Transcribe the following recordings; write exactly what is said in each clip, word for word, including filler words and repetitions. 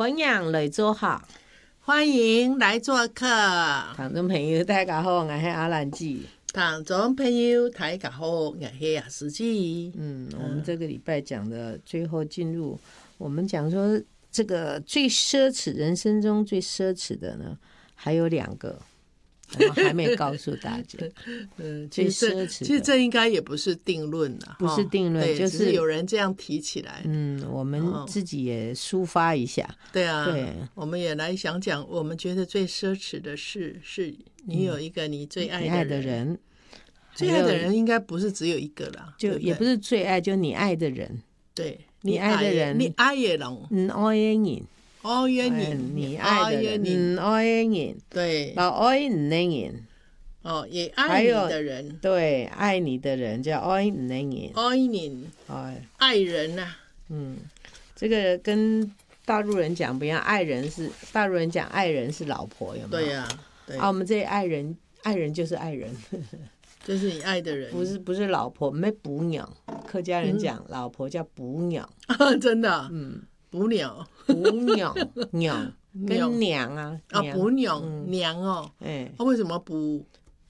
分享来做客， 欢迎来做客。 听众朋友大家好，我是阿兰姐。 听众朋友大家好，我是雅思姐。 嗯，我们这个礼拜讲的最后进入，我们讲说这个最奢侈，人生中最奢侈的呢，还有两个。我们还没告诉大家， 嗯， 最其实奢侈的其实这应该也不是定论了， 不是定论，就是只是有人这样提起来。 嗯，我们自己也抒发一下。 对啊， 对， 我们也来想讲，我们觉得最奢侈的事，是你有一个你最爱的人。 你爱的人， 最爱的人应该不是只有一个啦， 就也不是最爱，就你爱的人。 对， 你爱的人， 你爱的人， 嗯，爱的人。 爱的人， 你爱的人，嗯，爱的人， 对， 然后爱你的人， 哦，也爱你的人， 对，爱你的人叫爱你的人， 爱你， 哎， 爱人呐、啊， 嗯，这个跟大陆人讲不一样，爱人是大陆人讲爱人是老婆，有没有？ 对呀、啊，对啊，我们这爱人，爱人就是爱人， 就是你爱的人， 不是不是老婆，没补鸟，客家人讲、嗯、老婆叫补鸟， 真的， 嗯。 捕鸟， 捕鸟，鸟跟娘啊， 啊，捕鸟、嗯、娘哦， 哎、欸， 他、啊、为什么捕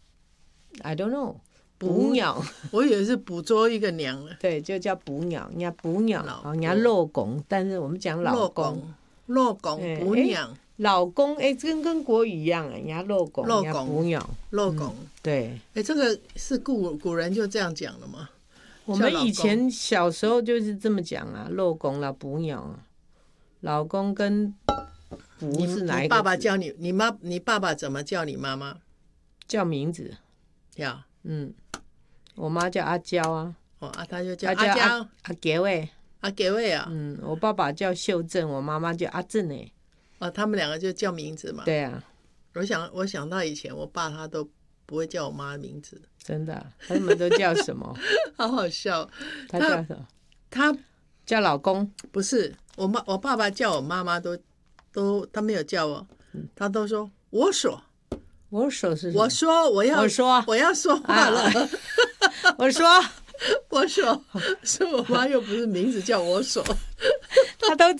？I don't know， 捕鸟， 我以为是捕捉一个娘了， 对，就叫捕鸟，人家捕鸟，人家老公，但是我们讲老公， 老公捕鸟、欸， 老公，哎、欸，跟跟国语一样，人家老公， 老公捕鸟， 老公、 嗯，对， 哎、欸，这个是古古人就这样讲了吗？ 我们以前小时候就是这么讲啊，老公啦，捕鸟啊。老公跟不是哪一个？ 你爸爸叫你，你妈，你爸爸怎么叫你妈妈？ 叫名字。 呀， 嗯，我妈叫阿娇啊。 哦，啊，他就叫阿娇。 阿阿杰伟。 阿杰伟啊。 嗯，我爸爸叫秀正，我妈妈叫阿正诶。 哦，他们两个就叫名字嘛。 对啊。 我想，我想到以前我爸他都不会叫我妈的名字。 真的、啊？他们都叫什么？ 好好笑。 他叫什么？ 他叫老公。 不是。我妈，我爸爸叫我妈妈都都，他没有叫我，他都说我说， 我说是什么？ 我说我要我说我要说话了，啊、 我说我说，所以我妈又不是名字叫我说， 他都。